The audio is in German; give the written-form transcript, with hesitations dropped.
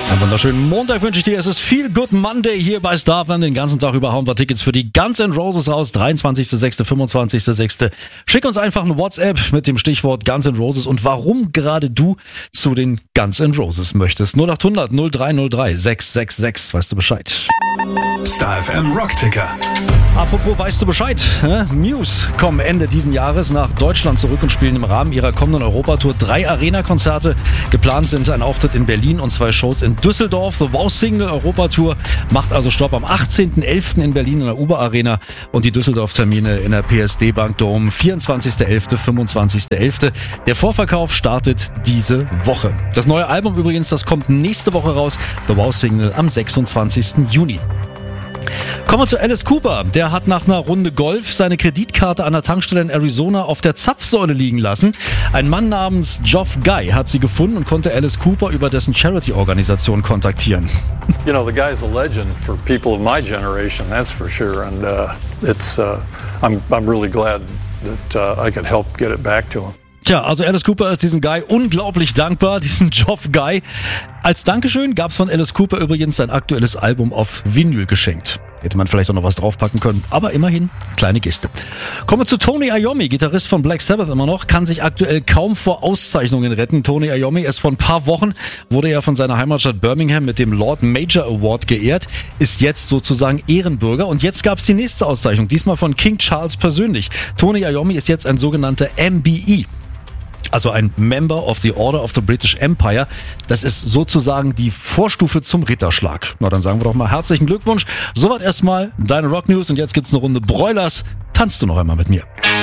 Einen wunderschönen Montag wünsche ich dir. Es ist Feel Good Monday hier bei StarFM. Den ganzen Tag über hauen wir Tickets für die Guns N' Roses raus. 23.06., 25.06. Schick uns einfach eine WhatsApp mit dem Stichwort Guns N' Roses und warum gerade du zu den Guns N' Roses möchtest. 0800 0303 666. Weißt du Bescheid? StarFM Rockticker. Apropos, weißt du Bescheid? Muse kommen Ende diesen Jahres nach Deutschland zurück und spielen im Rahmen ihrer kommenden Europatour 3 Arena-Konzerte. Geplant sind ein Auftritt in Berlin und 2 Shows in Düsseldorf. The Wow Single Europatour macht also Stopp am 18.11. in Berlin in der Uber Arena und die Düsseldorf-Termine in der PSD Bank Dome 24.11., 25.11. Der Vorverkauf startet diese Woche. Das neue Album übrigens, das kommt nächste Woche raus. The Wow Single am 26. Juni. Kommen wir zu Alice Cooper. Der hat nach einer Runde Golf seine Kreditkarte an der Tankstelle in Arizona auf der Zapfsäule liegen lassen. Ein Mann namens Geoff Guy hat sie gefunden und konnte Alice Cooper über dessen Charity-Organisation kontaktieren. You know, the guy's a legend for people of my generation, that's for sure. And I'm really glad that I could help get it back to him. Tja, also Alice Cooper ist diesem Guy unglaublich dankbar, diesem Geoff Guy. Als Dankeschön gab's von Alice Cooper übrigens sein aktuelles Album auf Vinyl geschenkt. Hätte man vielleicht auch noch was draufpacken können, aber immerhin, kleine Geste. Kommen wir zu Tony Iommi, Gitarrist von Black Sabbath immer noch, kann sich aktuell kaum vor Auszeichnungen retten. Tony Iommi ist vor ein paar Wochen, wurde ja von seiner Heimatstadt Birmingham mit dem Lord Major Award geehrt, ist jetzt sozusagen Ehrenbürger und jetzt gab's die nächste Auszeichnung, diesmal von King Charles persönlich. Tony Iommi ist jetzt ein sogenannter MBE. Also ein Member of the Order of the British Empire. Das ist sozusagen die Vorstufe zum Ritterschlag. Na, dann sagen wir doch mal herzlichen Glückwunsch. Soweit erstmal deine Rock News und jetzt gibt's eine Runde Broilers. Tanzt du noch einmal mit mir?